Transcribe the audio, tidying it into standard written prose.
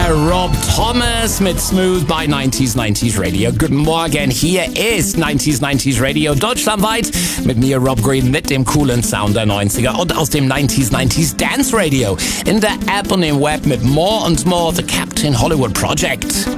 der Rob Thomas mit Smooth bei 90s Radio. Guten Morgen, hier ist 90s Radio deutschlandweit mit mir Rob Green mit dem coolen Sound der 90er und aus dem 90s Dance Radio in der App und im Web mit More and More The Captain Hollywood Project.